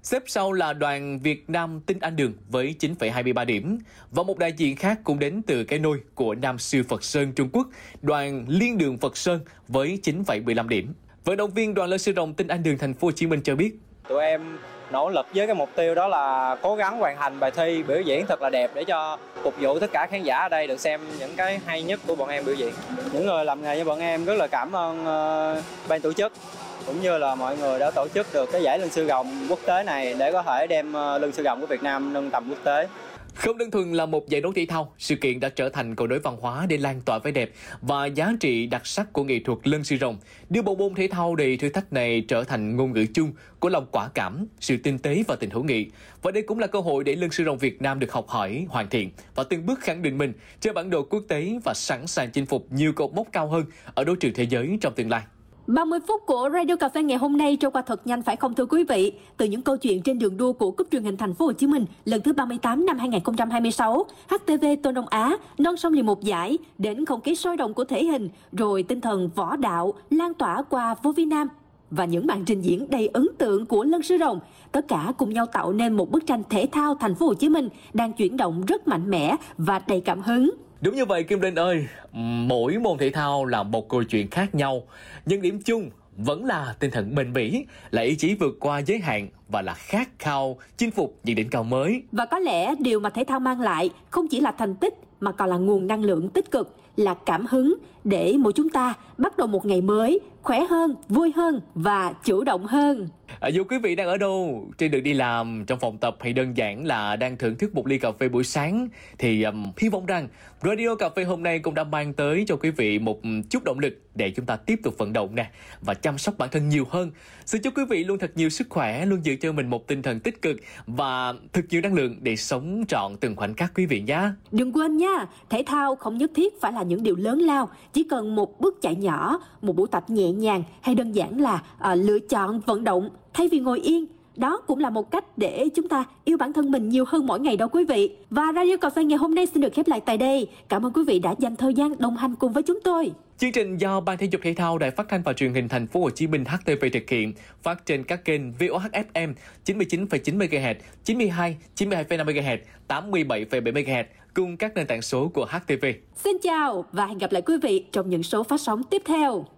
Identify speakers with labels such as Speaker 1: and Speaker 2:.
Speaker 1: Xếp sau là đoàn Việt Nam Tinh Anh Đường với 9,23 điểm và một đại diện khác cũng đến từ cái nôi của Nam Sư Phật Sơn Trung Quốc, đoàn Liên Đường Phật Sơn với 9,15 điểm. Vận động viên đoàn Lân Sư Rồng Tinh Anh Đường Thành phố Hồ Chí Minh cho biết:
Speaker 2: Tụi em nỗ lực với cái mục tiêu đó là cố gắng hoàn thành bài thi biểu diễn thật là đẹp để cho phục vụ tất cả khán giả ở đây được xem những cái hay nhất của bọn em biểu diễn. Những người làm nghề như bọn em rất là cảm ơn ban tổ chức cũng như là mọi người đã tổ chức được cái giải Lân Sư Rồng quốc tế này để có thể đem Lân Sư Rồng của Việt Nam nâng tầm quốc tế.
Speaker 1: Không đơn thuần là một giải đấu thể thao, sự kiện đã trở thành cầu nối văn hóa để lan tỏa vẻ đẹp và giá trị đặc sắc của nghệ thuật Lân Sư Rồng, đưa bộ môn thể thao đầy thử thách này trở thành ngôn ngữ chung của lòng quả cảm, sự tinh tế và tình hữu nghị. Và đây cũng là cơ hội để Lân Sư Rồng Việt Nam được học hỏi, hoàn thiện và từng bước khẳng định mình trên bản đồ quốc tế và sẵn sàng chinh phục nhiều cột mốc cao hơn ở đấu trường thế giới trong tương lai.
Speaker 3: 30 phút của Radio Cà phê ngày hôm nay trôi qua thật nhanh phải không thưa quý vị? Từ những câu chuyện trên đường đua của Cúp Truyền hình Thành phố Hồ Chí Minh lần thứ 38 năm 2026, HTV Tô Đông Á non sông 11 giải, đến không khí sôi động của thể hình, rồi tinh thần võ đạo lan tỏa qua vô vi nam và những màn trình diễn đầy ấn tượng của Lân Sư Rồng, tất cả cùng nhau tạo nên một bức tranh thể thao Thành phố Hồ Chí Minh đang chuyển động rất mạnh mẽ và đầy cảm hứng.
Speaker 1: Đúng như vậy Kim Linh ơi, mỗi môn thể thao là một câu chuyện khác nhau, nhưng điểm chung vẫn là tinh thần bền bỉ, là ý chí vượt qua giới hạn và là khát khao chinh phục những đỉnh cao mới.
Speaker 3: Và có lẽ điều mà thể thao mang lại không chỉ là thành tích mà còn là nguồn năng lượng tích cực, là cảm hứng để mỗi chúng ta bắt đầu một ngày mới khỏe hơn, vui hơn và chủ động hơn.
Speaker 1: Dù quý vị đang ở đâu, trên đường đi làm, trong phòng tập hay đơn giản là đang thưởng thức một ly cà phê buổi sáng, thì hy vọng rằng Radio Cà phê hôm nay cũng đã mang tới cho quý vị một chút động lực để chúng ta tiếp tục vận động nè và chăm sóc bản thân nhiều hơn. Xin chúc quý vị luôn thật nhiều sức khỏe, luôn giữ cho mình một tinh thần tích cực và thật nhiều năng lượng để sống trọn từng khoảnh khắc quý vị nhé.
Speaker 3: Đừng quên nha, thể thao không nhất thiết phải là những điều lớn lao, chỉ cần một bước chạy nhỏ, một buổi tập nhẹ nhàng hay đơn giản là lựa chọn vận động thay vì ngồi yên. Đó cũng là một cách để chúng ta yêu bản thân mình nhiều hơn mỗi ngày đó quý vị. Và Radio Cà phê ngày hôm nay xin được khép lại tại đây. Cảm ơn quý vị đã dành thời gian đồng hành cùng với chúng tôi.
Speaker 1: Chương trình do Ban Thể dục Thể thao Đài Phát thanh và Truyền hình Thành phố Hồ Chí Minh HTV thực hiện, phát trên các kênh VOH FM 99,9 MHz, 92, 92,5 MHz, 87,7 MHz cùng các nền tảng số của HTV.
Speaker 3: Xin chào và hẹn gặp lại quý vị trong những số phát sóng tiếp theo.